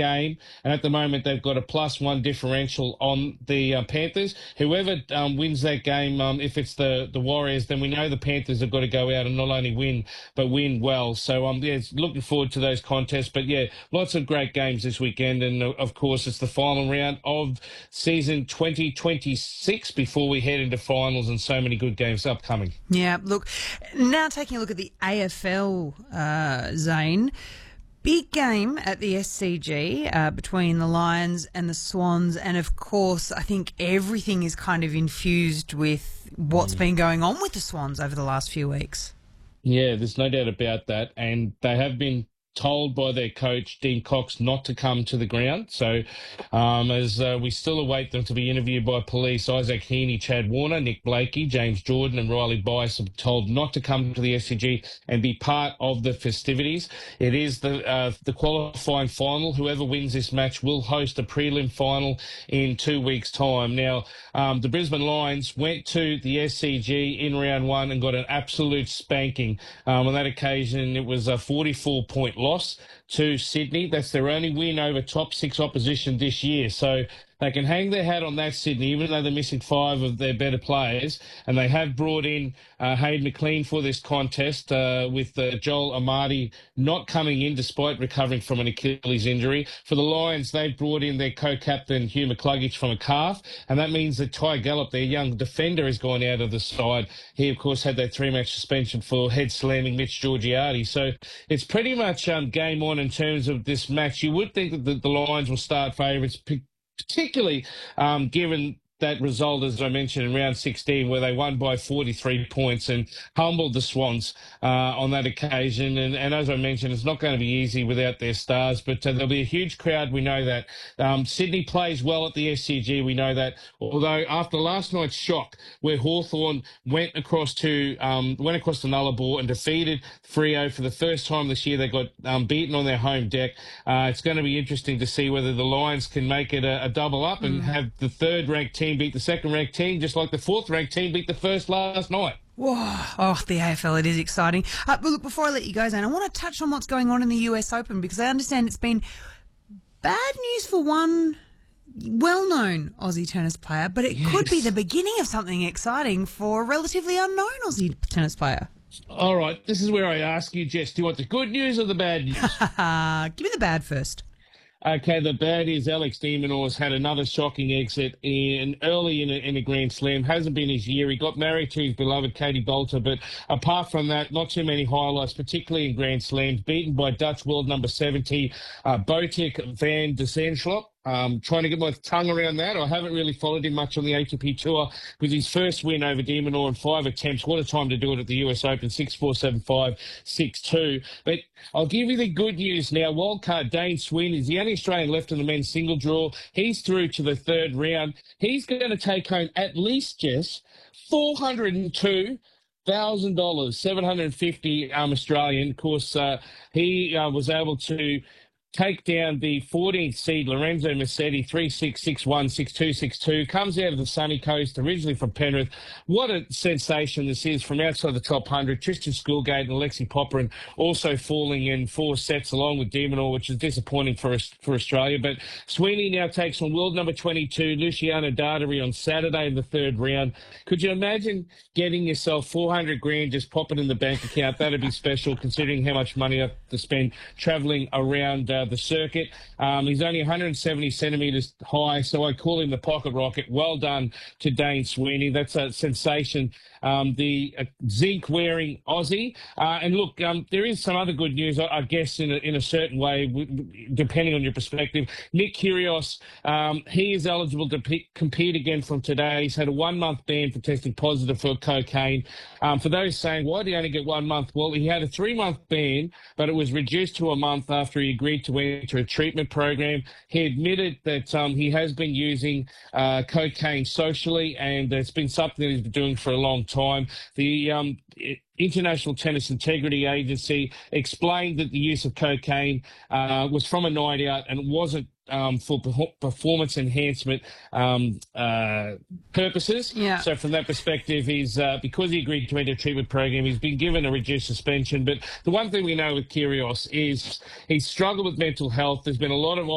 game, and at the moment they've got a +1 differential on the Panthers. Whoever wins that game, if it's the Warriors, then we know the Panthers have got to go out and not only win, but win well. So looking forward to those contests. But yeah, lots of great games this weekend, and of course it's the final round of season 2026 before we head into finals, and so many good games upcoming. Yeah, look, now taking a look at the AFL, Zane. Big game at the SCG between the Lions and the Swans, and of course I think everything is kind of infused with what's been going on with the Swans over the last few weeks. Yeah, there's no doubt about that, and they have been told by their coach, Dean Cox, not to come to the ground. So as we still await them to be interviewed by police, Isaac Heaney, Chad Warner, Nick Blakey, James Jordan and Riley Bice are told not to come to the SCG and be part of the festivities. It is the qualifying final. Whoever wins this match will host a prelim final in 2 weeks' time. Now, the Brisbane Lions went to the SCG in round one and got an absolute spanking. On that occasion, it was a 44-point loss to Sydney. That's their only win over top six opposition this year. So they can hang their hat on that, Sydney, even though they're missing 5 of their better players. And they have brought in Hayden McLean for this contest with Joel Amati not coming in despite recovering from an Achilles injury. For the Lions, they've brought in their co-captain Hugh McCluggage from a calf. And that means that Ty Gallop, their young defender, has gone out of the side. He, of course, had that 3-match suspension for head-slamming Mitch Georgiades. So it's pretty much game on in terms of this match. You would think that the Lions will start favourites, particularly given that result, as I mentioned, in round 16, where they won by 43 points and humbled the Swans on that occasion. And as I mentioned, it's not going to be easy without their stars, but there'll be a huge crowd. We know that. Sydney plays well at the SCG. We know that. Although after last night's shock, where Hawthorn went across to Nullarbor and defeated Freo for the first time this year, they got beaten on their home deck. It's going to be interesting to see whether the Lions can make it a double up and have the third-ranked team beat the second-ranked team, just like the fourth-ranked team beat the first last night. Whoa. Oh, the AFL, it is exciting. But look, before I let you go, Zane, I want to touch on what's going on in the US Open, because I understand it's been bad news for one well-known Aussie tennis player, but it could be the beginning of something exciting for a relatively unknown Aussie tennis player. All right, this is where I ask you, Jess, do you want the good news or the bad news? Give me the bad first. Okay, the bad is Alex de Minaur's had another shocking exit early in a Grand Slam. Hasn't been his year. He got married to his beloved Katie Bolter, but apart from that, not too many highlights, particularly in Grand Slams. Beaten by Dutch world number 70, Botic van de Zandschulp. Trying to get my tongue around that. I haven't really followed him much on the ATP Tour, with his first win over de Minaur in 5 attempts. What a time to do it at the US Open, 6-4, 7-5, 6-2. But I'll give you the good news now. Wildcard Dane Sweeney is the only Australian left in the men's single draw. He's through to the third round. He's going to take home at least just $402,000, 750 Australian. Of course, he was able to take down the 14th seed Lorenzo Musetti, 3-6, 6-1, 6-2, 6-2. Comes out of the sunny coast, originally from Penrith. What a sensation this is from outside the top 100. Tristan Schoolgate and Alexi Popperin also falling in 4 sets along with de Minaur, which is disappointing for Australia. But Sweeney now takes on world number 22, Luciano Darderi, on Saturday in the third round. Could you imagine getting yourself 400 grand just popping in the bank account? That'd be special, considering how much money I have to spend travelling around the circuit. He's only 170 centimetres high, so I call him the pocket rocket. Well done to Dane Sweeney. That's a sensation. The zinc-wearing Aussie. And look, there is some other good news, I guess, in a certain way, depending on your perspective. Nick Kyrgios, he is eligible to compete again from today. He's had a 1-month ban for testing positive for cocaine. For those saying, why did he only get 1 month? Well, he had a 3-month ban, but it was reduced to a month after he agreed to enter a treatment program. He admitted that he has been using cocaine socially, and it's been something that he's been doing for a long time. The International Tennis Integrity Agency explained that the use of cocaine was from a night out and wasn't for performance enhancement purposes. Yeah. So from that perspective, he's because he agreed to enter a treatment program, he's been given a reduced suspension. But the one thing we know with Kyrgios is he's struggled with mental health. There's been a lot of